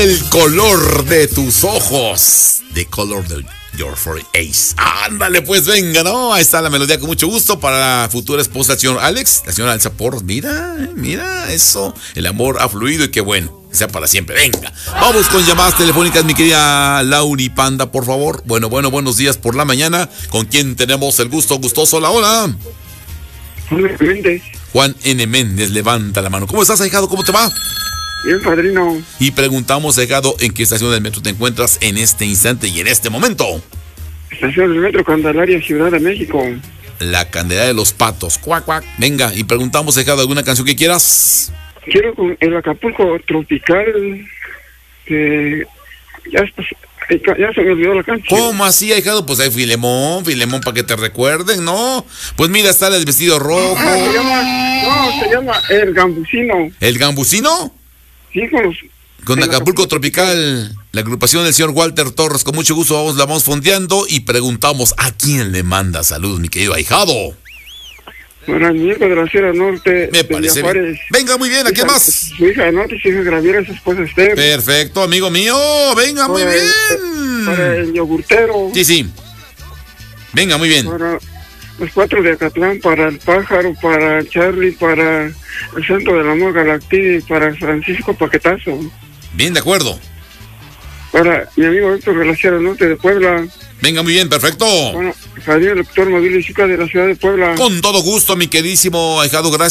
El color de tus ojos. The color de your face. Ándale, pues venga, ¿no? Ahí está la melodía con mucho gusto para la futura esposa del señor Alex, la señora Elsa Porras. Mira, eso. El amor ha fluido y qué bueno. Que sea para siempre. Venga. Vamos con llamadas telefónicas, mi querida Lauri Panda, por favor. Bueno, buenos días por la mañana. ¿Con quién tenemos el gusto? Gustoso, hola. Juan Méndez. Juan N. Méndez, levanta la mano. ¿Cómo estás, ahijado? ¿Cómo te va? Bien, padrino. Y preguntamos, ahijado, ¿en qué estación del metro te encuentras en este instante y en este momento? Estación del metro Candelaria, Ciudad de México. La Candelaria de los Patos. Cuac. Venga, y preguntamos, ahijado, ¿alguna canción que quieras? Quiero con el Acapulco Tropical, que ya se me olvidó la canción. ¿Cómo así, ahijado? Pues hay Filemón, para que te recuerden, ¿no? Pues mira, está el vestido rojo. Se llama El Gambusino. ¿El Gambusino? Sí, con Acapulco Tropical, la agrupación del señor Walter Torres. Con mucho gusto la vamos fondeando y preguntamos ¿a quién le manda saludos, mi querido ahijado? Para mi hijo de la Sierra Norte. Me parece bien. Venga, muy bien, ¿a quién más? Su hija de Norte y su hija Graviera, su esposa Esther. Perfecto, amigo mío. Venga, muy bien. Para el yogurtero. Sí. Venga, muy bien. Para los 4 de Acatlán, para el Pájaro, para Charlie, para el Santo del Amor Galactí y para Francisco Paquetazo. Bien, de acuerdo. Para mi amigo Héctor de la Sierra Norte de Puebla. Venga, muy bien, perfecto. Bueno, Javier, el doctor Mavilo y Chica de la ciudad de Puebla. Con todo gusto, mi queridísimo ahijado, gracias.